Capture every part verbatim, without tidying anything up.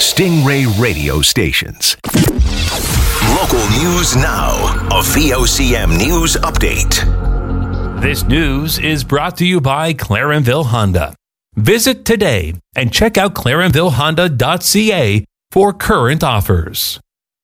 Stingray radio stations. Local news now. A V O C M news update. This news is brought to you by Clarenville Honda. Visit today and check out clarenville honda dot c a for current offers.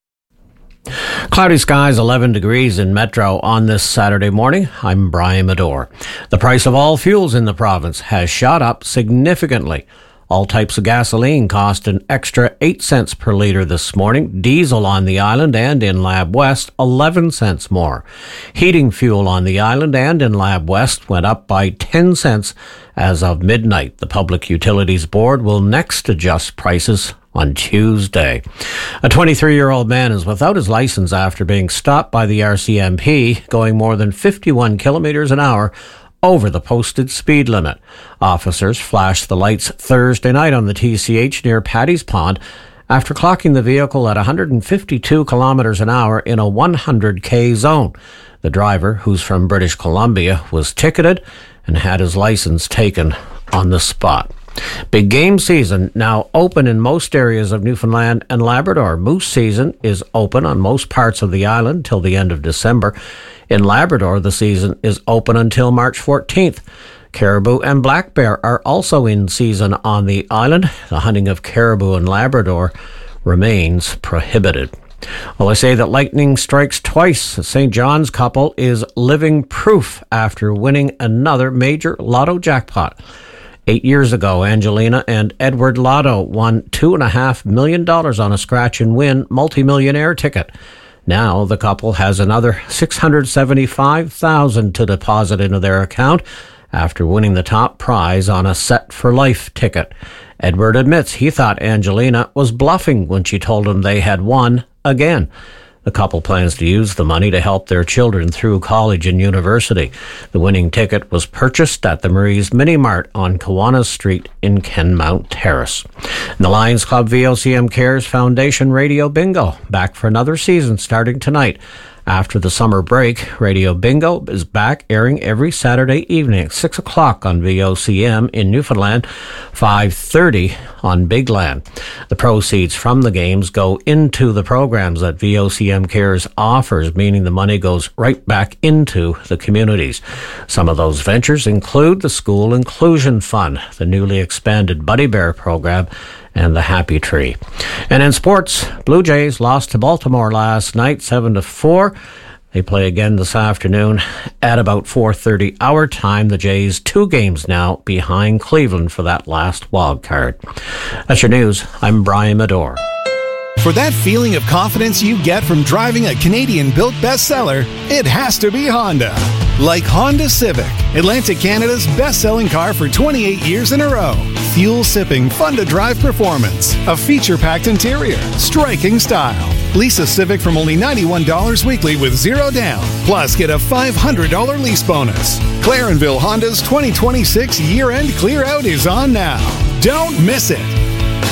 Cloudy skies, eleven degrees in Metro on this Saturday morning. I'm Brian Medore. The price of all fuels in the province has shot up significantly. All types of gasoline cost an extra eight cents per litre this morning. Diesel on the island and in Lab West, eleven cents more. Heating fuel on the island and in Lab West went up by ten cents as of midnight. The Public Utilities Board will next adjust prices on Tuesday. A twenty-three-year-old man is without his license after being stopped by the R C M P going more than fifty-one kilometres an hour over the posted speed limit. Officers flashed the lights Thursday night on the T C H near Paddy's Pond after clocking the vehicle at one hundred fifty-two kilometres an hour in a one hundred k zone. The driver, who's from British Columbia, was ticketed and had his license taken on the spot. Big game season now open in most areas of Newfoundland and Labrador. Moose season is open on most parts of the island till the end of December. In Labrador, the season is open until March fourteenth. Caribou and black bear are also in season on the island. The hunting of caribou in Labrador remains prohibited. Well, I say that lightning strikes twice. The Saint John's couple is living proof after winning another major lotto jackpot. Eight years ago, Angelina and Edward Lotto won two and a half million dollars on a scratch and win multimillionaire ticket. Now the couple has another six hundred seventy-five thousand dollars to deposit into their account after winning the top prize on a Set for Life ticket. Edward admits he thought Angelina was bluffing when she told him they had won again. The couple plans to use the money to help their children through college and university. The winning ticket was purchased at the Marie's Mini Mart on Kiwanis Street in Kenmount Terrace. And the Lions Club V O C M Cares Foundation Radio Bingo, back for another season starting tonight. After the summer break, Radio Bingo is back, airing every Saturday evening at six o'clock on V O C M in Newfoundland, five thirty on Bigland. The proceeds from the games go into the programs that V O C M Cares offers, meaning the money goes right back into the communities. Some of those ventures include the School Inclusion Fund, the newly expanded Buddy Bear program, and the Happy Tree. And in sports, Blue Jays lost to Baltimore last night, seven to four. They play again this afternoon at about four thirty our time. The Jays two games now behind Cleveland for that last wild card. That's your news. I'm Brian Medore. For that feeling of confidence you get from driving a Canadian-built bestseller, it has to be Honda. Like Honda Civic, Atlantic Canada's best-selling car for twenty-eight years in a row. Fuel-sipping, fun-to-drive performance, a feature-packed interior, striking style. Lease a Civic from only ninety-one dollars weekly with zero down. Plus, get a five hundred dollars lease bonus. Clarenville Honda's twenty twenty-six year-end clear-out is on now. Don't miss it.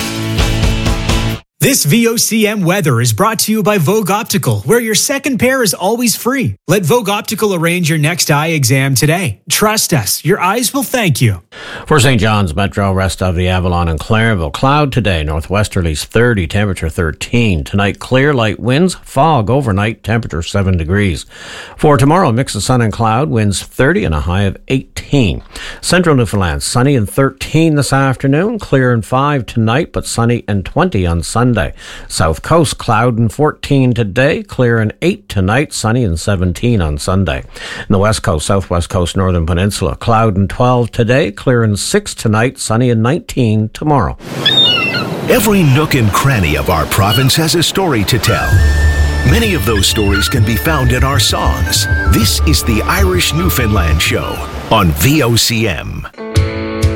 This V O C M weather is brought to you by Vogue Optical, where your second pair is always free. Let Vogue Optical arrange your next eye exam today. Trust us, your eyes will thank you. For Saint John's Metro, rest of the Avalon and Clarenville. Cloud today, northwesterlies thirty, temperature thirteen. Tonight, clear, light winds, fog overnight, temperature seven degrees. For tomorrow, mix of sun and cloud, winds thirty and a high of eighteen. Central Newfoundland, sunny and thirteen this afternoon, clear and five tonight, but sunny and twenty on Sunday. South Coast, cloud and fourteen today, clear and eight tonight, sunny and seventeen on Sunday. In the West Coast, Southwest Coast, Northern Peninsula, cloud and twelve today, clear and six tonight, sunny and nineteen tomorrow. Every nook and cranny of our province has a story to tell. Many of those stories can be found in our songs. This is the Irish Newfoundland Show on V O C M.